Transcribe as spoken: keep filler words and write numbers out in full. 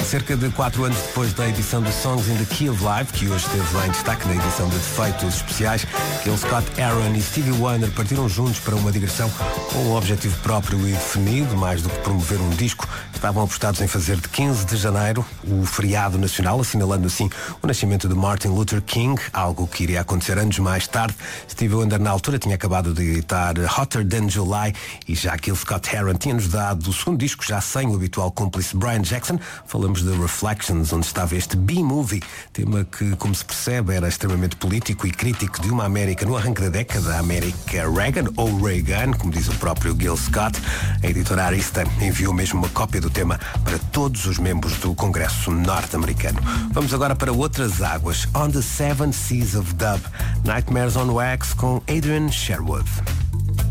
Cerca de quatro anos depois da edição de Songs in the Key of Life, que hoje esteve em destaque na edição de Defeitos Especiais, Gil Scott Heron e Stevie Wonder partiram juntos para uma digressão com um objetivo próprio e definido, mais do que promover um disco. Estavam apostados em fazer de quinze de janeiro o feriado nacional, assinalando assim o nascimento de Martin Luther King, algo que iria acontecer anos mais tarde. Stevie Wonder na altura tinha acabado de editar Hotter Than July e já Gil Scott Heron tinha-nos dado o segundo disco, já sem o habitual cúmplice Brian Jackson. Falamos de Reflections, onde estava este B-Movie, tema que, como se percebe, era extremamente político e crítico de uma América no arranque da década, a América Reagan, ou Reagan, como diz o próprio Gil Scott. A editora Arista enviou mesmo uma cópia do tema para todos os membros do Congresso norte-americano. Vamos agora para outras águas. On the Seven Seas of Dub, Nightmares on Wax com Adrian Sherwood.